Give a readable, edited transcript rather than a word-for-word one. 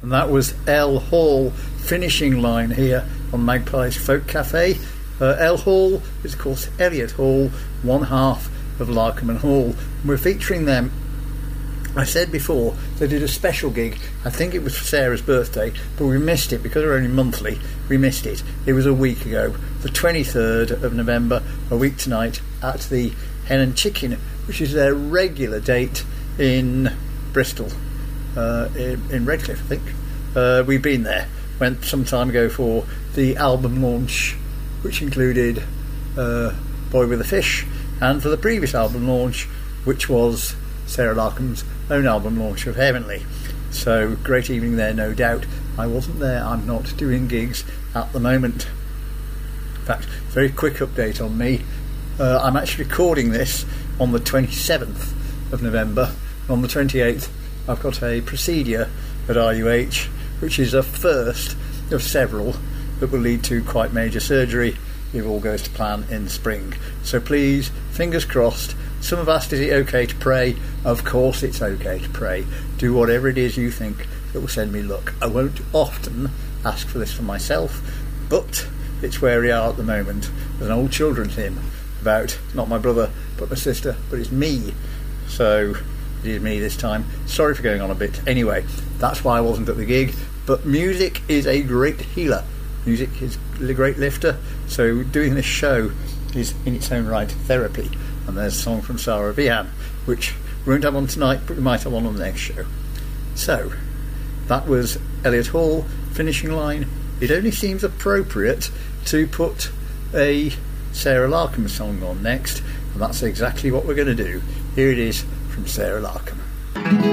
and that was Elle Hall, Finishing Line, here on Magpie's Folk Cafe. Elle Hall is, of course, Elliot Hall, one half of Larkham Hall. We're featuring them. I said before they did a special gig. I think it was for Sarah's birthday, but we missed it because we're only monthly. We missed it. It was a week ago, the 23rd of November, a week tonight, at the Hen and Chicken, which is their regular date in Bristol, in Redcliffe, I think. We've been there. Went some time ago for the album launch, which included Boy with a Fish, and for the previous album launch, which was Sarah Larkham's own album launch of Heavenly. So great evening there, no doubt. I wasn't there. I'm not doing gigs at the moment. In fact, very quick update on me. I'm actually recording this on the 27th of November. On the 28th, I've got a procedure at RUH, which is a first of several that will lead to quite major surgery if all goes to plan in spring. So please, fingers crossed. Some have asked, is it okay to pray? Of course it's okay to pray. Do whatever it is you think that will send me luck. I won't often ask for this for myself, but it's where we are at the moment. There's an old children's hymn about, not my brother, but my sister, but it's me. So it is me this time. Sorry for going on a bit. Anyway, that's why I wasn't at the gig. But music is a great healer. Music is a great lifter. So doing this show is in its own right therapy. And there's a song from Sarah Vian, which we won't have on tonight, but we might have on the next show. So that was Elliot Hall, Finishing Line. It only seems appropriate to put a Sarah Larkham song on next, and that's exactly what we're going to do. Here it is from Sarah Larkham.